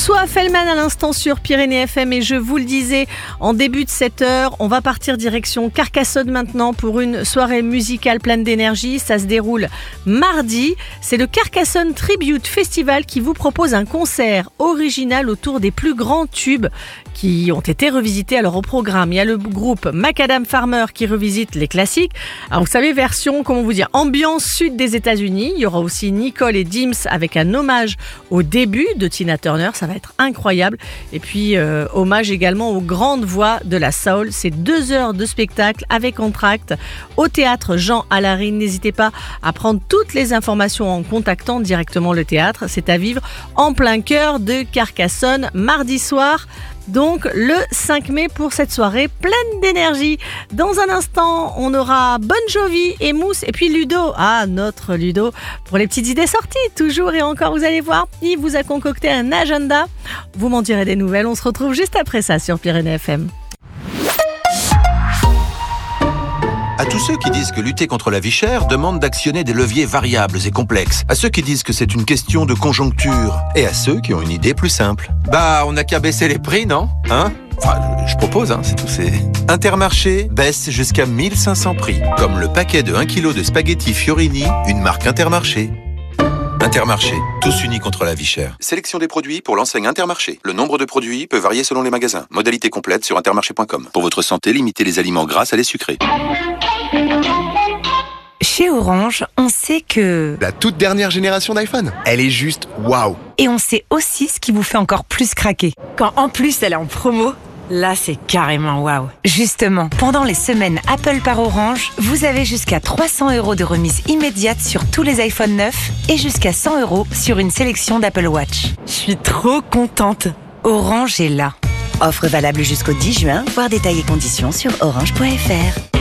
François Fellman à l'instant sur Pyrénées FM et je vous le disais en début de cette heure, on va partir direction Carcassonne maintenant pour une soirée musicale pleine d'énergie. Ça se déroule mardi. C'est le Carcassonne Tribute Festival qui vous propose un concert original autour des plus grands tubes qui ont été revisités. Alors au programme, il y a le groupe Macadam Farmer qui revisite les classiques. Alors vous savez, version, comment vous dire, ambiance sud des États-Unis. Il y aura aussi Nicole et Dims avec un hommage au début de Tina Turner. Ça va être incroyable. Et puis hommage également aux grandes voix de la soul. C'est 2 heures de spectacle avec entracte au théâtre Jean Allarine. N'hésitez pas à prendre toutes les informations en contactant directement le théâtre. C'est à vivre en plein cœur de Carcassonne mardi soir. Donc le 5 mai pour cette soirée pleine d'énergie. Dans un instant, on aura Bon Jovi et Mousse et puis Ludo. Ah, notre Ludo pour les petites idées sorties. Toujours et encore, vous allez voir, il vous a concocté un agenda. Vous m'en direz des nouvelles. On se retrouve juste après ça sur Pyrénées FM. À tous ceux qui disent que lutter contre la vie chère demande d'actionner des leviers variables et complexes. À ceux qui disent que c'est une question de conjoncture. Et à ceux qui ont une idée plus simple. Bah, on n'a qu'à baisser les prix, non ? Enfin, je propose, c'est tout. Intermarché baisse jusqu'à 1500 prix. Comme le paquet de 1 kg de spaghettis Fiorini, une marque Intermarché. Intermarché, tous unis contre la vie chère. Sélection des produits pour l'enseigne Intermarché. Le nombre de produits peut varier selon les magasins. Modalité complète sur intermarché.com. Pour votre santé, limitez les aliments gras à les sucrés. Chez Orange, on sait que... La toute dernière génération d'iPhone, elle est juste waouh. Et on sait aussi ce qui vous fait encore plus craquer. Quand en plus elle est en promo, là c'est carrément waouh. Justement, pendant les semaines Apple par Orange, vous avez jusqu'à 300 € de remise immédiate sur tous les iPhone 9 et jusqu'à 100 € sur une sélection d'Apple Watch. Je suis trop contente. Orange est là. Offre valable jusqu'au 10 juin, voir détails et conditions sur orange.fr.